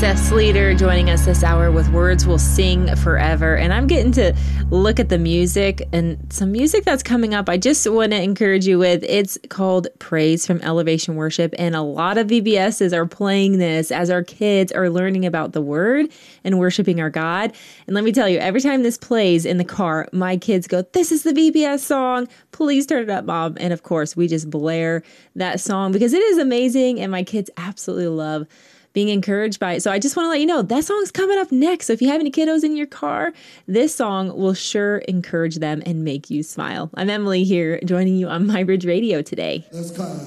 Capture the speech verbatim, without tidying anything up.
Seth Sleater joining us this hour with Words Will Sing Forever. And I'm getting to look at the music and some music that's coming up. I just want to encourage you with. It's called Praise from Elevation Worship. And a lot of V B Ss are playing this as our kids are learning about the word and worshiping our God. And let me tell you, every time this plays in the car, my kids go, "This is the V B S song. Please turn it up, Mom." And of course, we just blare that song because it is amazing. And my kids absolutely love being encouraged by it. So I just want to let you know that song's coming up next. So if you have any kiddos in your car, this song will sure encourage them and make you smile. I'm Emily here joining you on My Bridge Radio today. Let's clap.